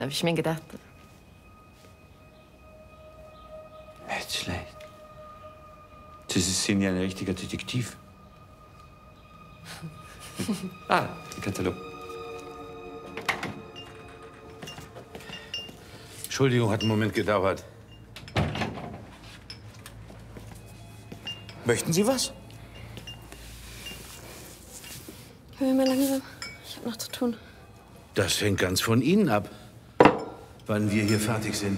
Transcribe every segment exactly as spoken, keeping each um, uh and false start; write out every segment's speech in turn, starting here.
Da habe ich mir gedacht... Nicht schlecht. Sie sind ja ein richtiger Detektiv. Ah, der Katalog. Entschuldigung, hat einen Moment gedauert. Möchten Sie was? Hör mal langsam. Ich habe noch zu tun. Das hängt ganz von Ihnen ab, wann wir hier fertig sind.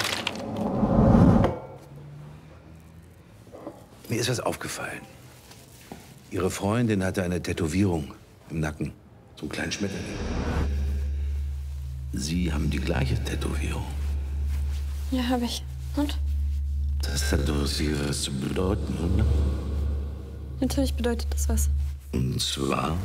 Mir ist was aufgefallen. Ihre Freundin hatte eine Tätowierung im Nacken, so einen kleinen Schmetterling. Sie haben die gleiche Tätowierung. Ja, habe ich. Und? Das hat doch sicher was zu bedeuten, oder? Natürlich bedeutet das was. Und zwar?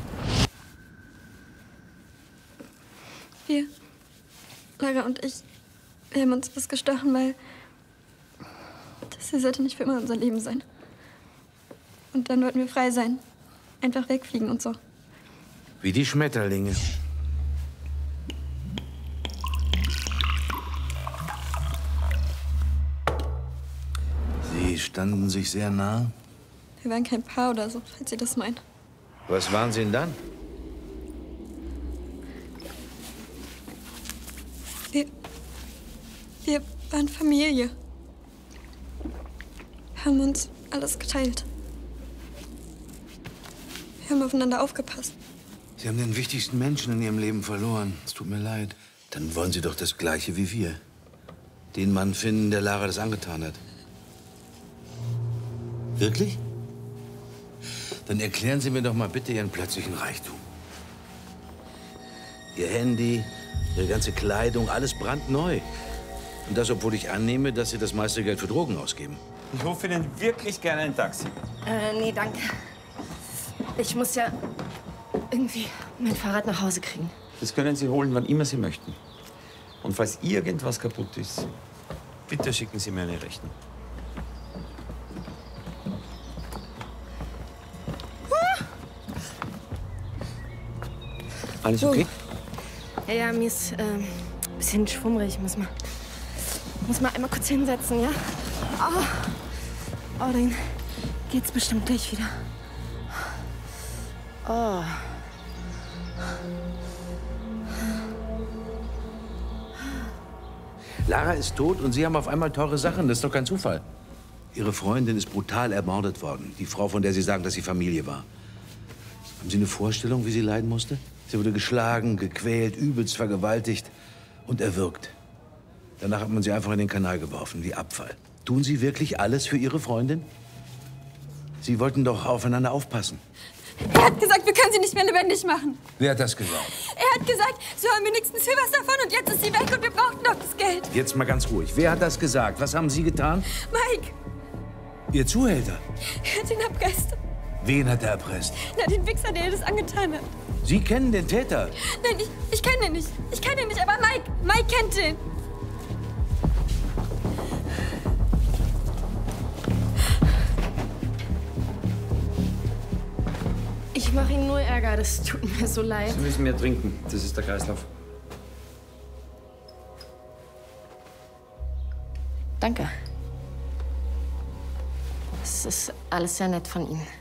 Wir, Lara und ich, wir haben uns was gestochen, weil das hier sollte nicht für immer unser Leben sein. Und dann wollten wir frei sein. Einfach wegfliegen und so. Wie die Schmetterlinge. Sie standen sich sehr nah. Wir waren kein Paar oder so, falls Sie das meinen. Was waren Sie denn dann? Wir, wir waren Familie. Wir haben uns alles geteilt. Wir haben aufeinander aufgepasst. Sie haben den wichtigsten Menschen in Ihrem Leben verloren. Es tut mir leid. Dann wollen Sie doch das Gleiche wie wir. Den Mann finden, der Lara das angetan hat. Wirklich? Dann erklären Sie mir doch mal bitte Ihren plötzlichen Reichtum. Ihr Handy, Ihre ganze Kleidung, alles brandneu. Und das, obwohl ich annehme, dass Sie das meiste Geld für Drogen ausgeben. Ich rufe Ihnen wirklich gerne ein Taxi. Äh, nee, danke. Ich muss ja irgendwie mein Fahrrad nach Hause kriegen. Das können Sie holen, wann immer Sie möchten. Und falls irgendwas kaputt ist, bitte schicken Sie mir eine Rechnung. Alles okay? Ja, ja, mir ist äh, ein bisschen schwummrig. Ich muss mal, muss mal einmal kurz hinsetzen, ja? Oh, oh, dann geht's bestimmt gleich wieder. Oh. Lara ist tot und Sie haben auf einmal teure Sachen. Das ist doch kein Zufall. Ihre Freundin ist brutal ermordet worden. Die Frau, von der Sie sagen, dass sie Familie war. Haben Sie eine Vorstellung, wie sie leiden musste? Sie wurde geschlagen, gequält, übelst vergewaltigt und erwürgt. Danach hat man sie einfach in den Kanal geworfen, wie Abfall. Tun Sie wirklich alles für Ihre Freundin? Sie wollten doch aufeinander aufpassen. Er hat gesagt, wir können sie nicht mehr lebendig machen. Wer hat das gesagt? Er hat gesagt, so haben wir wenigstens viel was davon und jetzt ist sie weg und wir brauchten doch das Geld. Jetzt mal ganz ruhig. Wer hat das gesagt? Was haben Sie getan? Mike. Ihr Zuhälter? Er hat ihn erpresst. Wen hat er erpresst? Na, den Wichser, der ihr das angetan hat. Sie kennen den Täter? Nein, ich, ich kenne ihn nicht. Ich kenne ihn nicht, aber Mike, Mike kennt ihn. Ich mache Ihnen nur Ärger, das tut mir so leid. Sie müssen mehr trinken. Das ist der Kreislauf. Danke. Es ist alles sehr nett von Ihnen.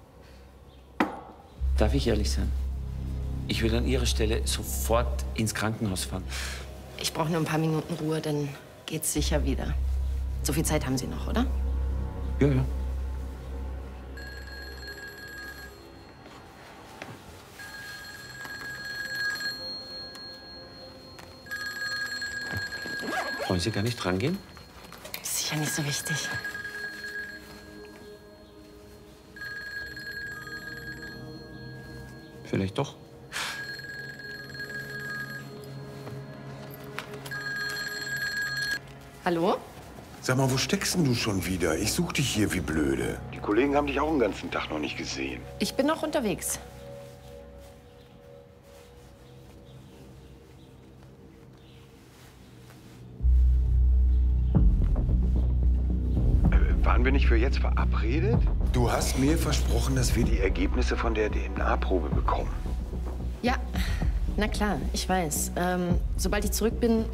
Darf ich ehrlich sein? Ich würde an Ihrer Stelle sofort ins Krankenhaus fahren. Ich brauche nur ein paar Minuten Ruhe, dann geht's sicher wieder. So viel Zeit haben Sie noch, oder? Ja, ja. Wollen Sie gar nicht rangehen? Ist sicher nicht so wichtig. Vielleicht doch. Hallo? Sag mal, wo steckst denn du schon wieder? Ich such dich hier wie blöde. Die Kollegen haben dich auch den ganzen Tag noch nicht gesehen. Ich bin noch unterwegs. Äh, waren wir nicht für jetzt verabredet? Du hast mir versprochen, dass wir die Ergebnisse von der D N A-Probe bekommen. Ja, na klar, ich weiß. Ähm, sobald ich zurück bin,